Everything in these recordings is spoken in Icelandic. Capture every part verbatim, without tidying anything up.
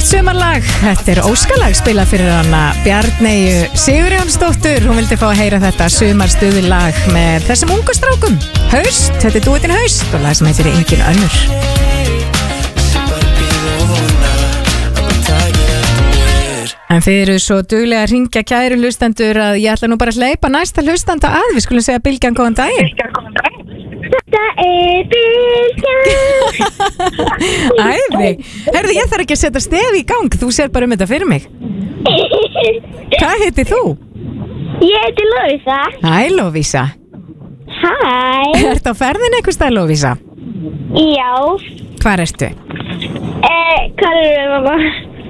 Frábært sumarlag. Þetta er óskalag spilað fyrir hana Bjarneyju Sigurjónsdóttur. Hún vildi fá að heyra þetta sumarstuðlag með þessum ungu strákum. Haust, þetta er dúettinn Haust og lag sem heitir Engin önnur. En þið eru svo duglega að ringja kæru hlustendur að ég ætla nú bara að hleypa næsta hlustanda að. Við skulum segja Bylgjan góðan daginn. Þetta er Bylgjan. Æði, herðu, ég þarf ekki að setja stefi í gang. Þú sér bara um þetta fyrir mig. Hvað heitir þú? Ég heiti Lovísa. Hæ, Lovísa. Hæ. Ertu á ferðinni einhvers staðar, Lovísa? Já. Hvar ertu? Eh, hvað erum við, mamma?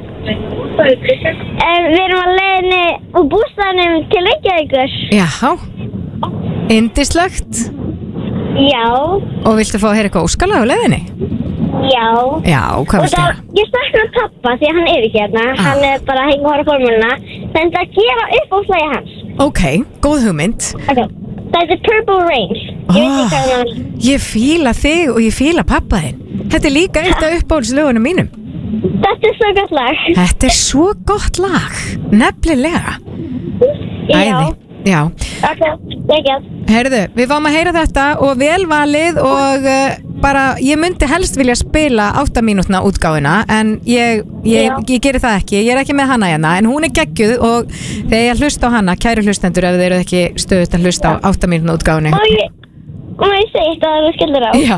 Eh, við erum á leiðinni úr bústaðnum til Reykjavíkur. Já, yndislegt. Já. Og viltu fá að heyra eitthvað óskalag á leiðinni? Já. Já, hvað viltu heyra? Ég sakna pappa því að hann er ekki hérna. Ah. Hann er bara að hengja hóra formúluna. Þannig að gera upp á slagi hans. Ok, góð hugmynd. Ok, það er Purple Rain. Ég veit ekki hvað hann. Ég fíla þig og ég fíla pappa þinn. Þetta er líka eitt af uppáhaldslögunum mínum. Þetta er svo gott lag. Þetta er svo gott lag. Nefnilega. Æði, já. Ok, ekki að. Herðu, við fáum að heyra þetta og vel valið og uh, bara, ég myndi helst vilja spila átta mínútna útgáfuna en ég, ég, ég geri það ekki, ég er ekki með hana hérna en hún er geggjuð og þegar ég hlusta á hana, kæru hlustendur ef þeir eru ekki stöðust að hlusta á átta mínútna útgáfunni. Og ég, og ég segi þetta að þú skilur á. Já.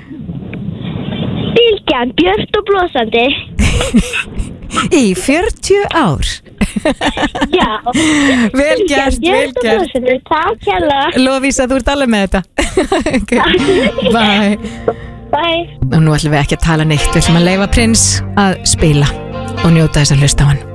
Bylgjan, björt og blósandi. Í fjörutíu ár. Já. Vel gert, vel gert. Takk hérna. Lovísa, þú ert alveg með þetta. Okay. Bye. Bye. Og nú ætlum við ekki að tala neitt, við ætlum að leyfa Prins að spila og njóta þess að hlusta á hann.